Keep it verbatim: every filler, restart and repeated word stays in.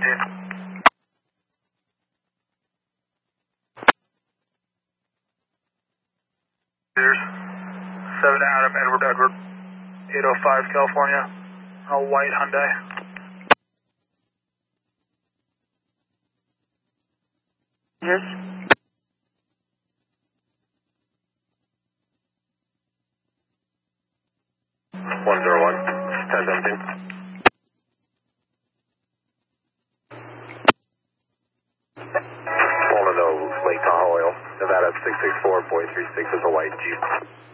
fifteen. There's seven Adam Edward Edward, eight oh five California, a white Hyundai. Yes. one zero one, ten seventeen. Lake Tahoe Oil, Nevada six six four point three six is a white Jeep.